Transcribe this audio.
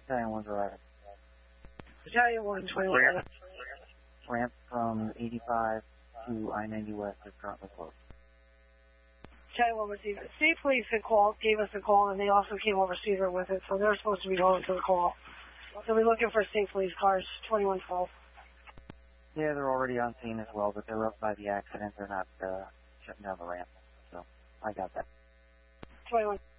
Battalion 1's arriving. Battalion 1, 21. Ramp from 85 to I-90 West is currently closed. Battalion 1 receiver. State Police gave us a call, and they also came over Cedar with it, so they're supposed to be going to the call. So we're looking for State Police cars, 2112. Yeah, they're already on scene as well, but they're up by the accident. They're not shutting down the ramp. So I got that. 21.